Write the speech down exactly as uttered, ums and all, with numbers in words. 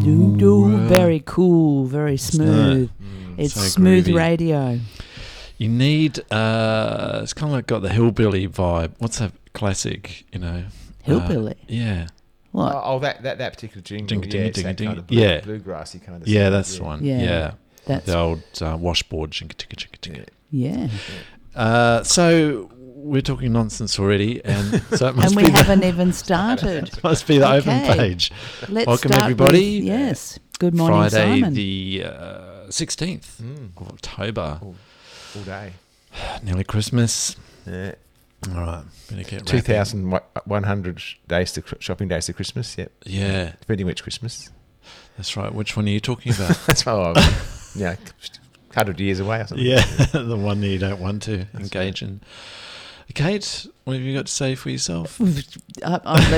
do do. Very cool, very smooth. Mm, it's so smooth groovy. radio. You need, uh, it's kind of like got the hillbilly vibe. What's that classic, you know? Hillbilly? Uh, yeah. What? Oh, oh, that, that that particular jingle. Ding, yeah, ding, it's ding, that ding. kind of blue, Yeah. bluegrassy kind of Yeah, sound, that's the one. Yeah. Yeah. That's The old uh, washboard. Chicka, chicka, chicka, chicka. Yeah. yeah. Uh, so we're talking nonsense already, and so it must And we be the, haven't even started. must be the Okay. open page. Let's Welcome start everybody. with- yes. Good morning, Friday Simon. the uh, sixteenth Mm. of October. All, all day. Nearly Christmas. Yeah. All right, better get Two wrapping. thousand one hundred days to cr- shopping days to Christmas. Yep. Yeah, Depending which Christmas. that's right. Which one are you talking about? That's why I, yeah, hundred years away or something. Yeah, the one that you don't want to engage in. Kate, what have you got to say for yourself? I- I'm